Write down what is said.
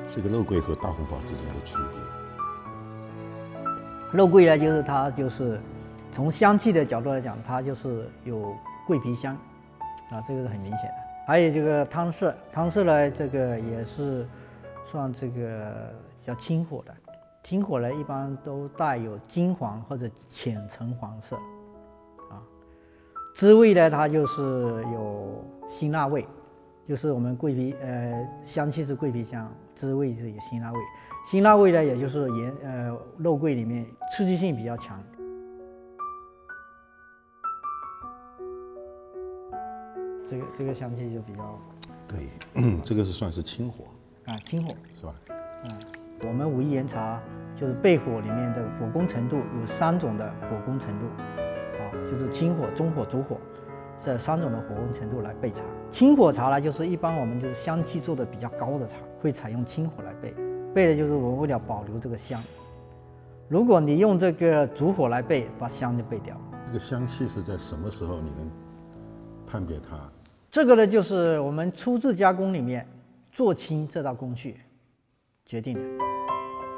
这个肉桂和大红宝之间的区别？ 肉桂呢，它就是从香气的角度来讲，它就是有桂皮香，啊，这个是很明显的。还有这个汤色，汤色呢，这个也是算这个比较清火的，清火呢一般都带有金黄或者浅橙黄色，啊，滋味呢它就是有辛辣味，就是我们桂皮香气是桂皮香，滋味是有辛辣味。辛辣味呢，也就是肉桂里面刺激性比较强。这个香气就比较， 对，这个是算是清火啊，清火是吧？ 我们武夷岩茶就是焙火里面的火功程度有3种的火功程度，啊，就是清火、中火、主火这3种的火功程度来焙茶。清火茶呢，就是一般我们就是香气做的比较高的茶，会采用清火来焙。焙的就是我们为了保留这个香。如果你用这个主火来焙，把香就焙掉。 这个香气是在什么时候你能判别它？ 这个呢，就是我们初制加工里面做青这道工序决定的。